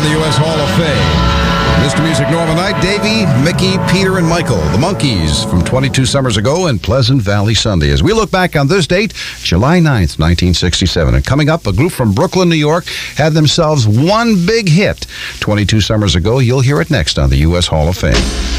the U.S. Hall of Fame. Mr. Music Normal Night, Davey, Mickey, Peter, and Michael, the Monkees from 22 summers ago in Pleasant Valley Sunday. As we look back on this date, July 9th, 1967. And coming up, a group from Brooklyn, New York, had themselves one big hit 22 summers ago. You'll hear it next on the U.S. Hall of Fame.